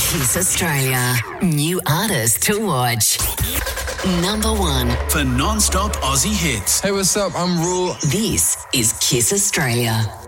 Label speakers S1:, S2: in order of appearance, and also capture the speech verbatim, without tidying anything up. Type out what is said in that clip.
S1: Kiss Australia. New artist to watch. Number one.
S2: For non-stop Aussie hits.
S3: Hey, what's up? I'm Rule.
S1: This is Kiss Australia.